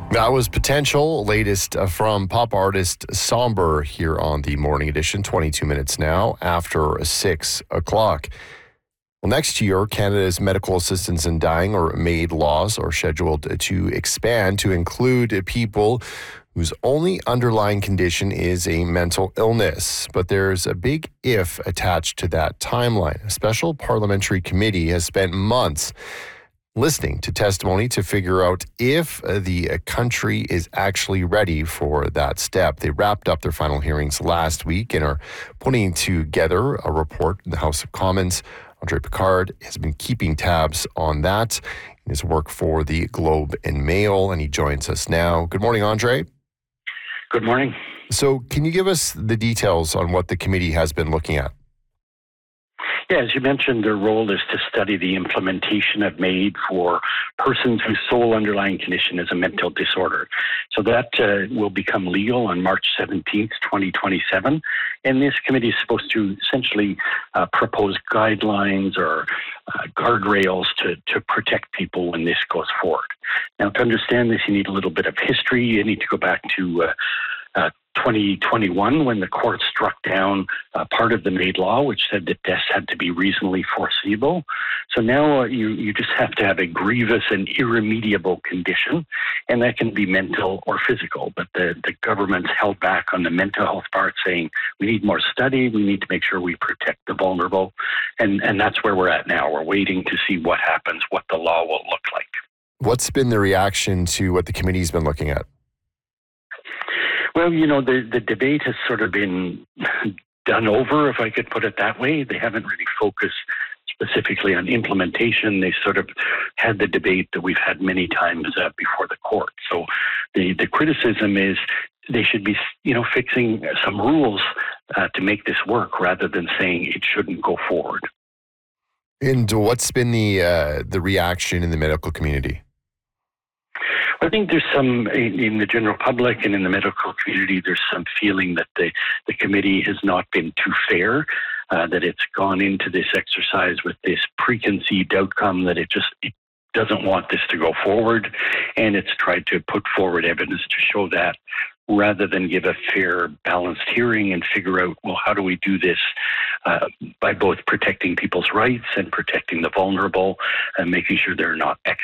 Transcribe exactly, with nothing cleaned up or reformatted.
That was Potential, latest uh, from pop artist Somber here on the Morning Edition, twenty-two minutes now after six o'clock. Well, next year, Canada's medical assistance in dying or MAID laws are scheduled to expand to include people whose only underlying condition is a mental illness. But there's a big if attached to that timeline. A special parliamentary committee has spent months listening to testimony to figure out if the country is actually ready for that step. They wrapped up their final hearings last week and are putting together a report in the House of Commons. Andre Picard has been keeping tabs on that in his work for the Globe and Mail, and he joins us now. Good morning, Andre. Good morning. So can you give us the details on what the committee has been looking at? Yeah, as you mentioned, their role is to study the implementation of MAID for persons whose sole underlying condition is a mental disorder. So that uh, will become legal on March seventeenth, twenty twenty-seven. And this committee is supposed to essentially uh, propose guidelines or uh, guardrails to, to protect people when this goes forward. Now, to understand this, you need a little bit of history. You need to go back to uh, uh, twenty twenty-one, when the court struck down uh, part of the MAID law, which said that deaths had to be reasonably foreseeable. So now uh, you, you just have to have a grievous and irremediable condition, and that can be mental or physical. But the, the government's held back on the mental health part, saying we need more study, we need to make sure we protect the vulnerable, and, and that's where we're at now. We're waiting to see what happens, what the law will look like. What's been the reaction to what the committee's been looking at? Well, you know, the, the debate has sort of been done over, if I could put it that way. They haven't really focused specifically on implementation. They sort of had the debate that we've had many times uh, before the court. So the, the criticism is they should be, you know, fixing some rules uh, to make this work rather than saying it shouldn't go forward. And what's been the uh, the reaction in the medical community? I think there's some, in the general public and in the medical community, there's some feeling that the, the committee has not been too fair, uh, that it's gone into this exercise with this preconceived outcome, that it just it doesn't want this to go forward, and it's tried to put forward evidence to show that, rather than give a fair, balanced hearing and figure out, well, how do we do this uh, by both protecting people's rights and protecting the vulnerable and making sure there are not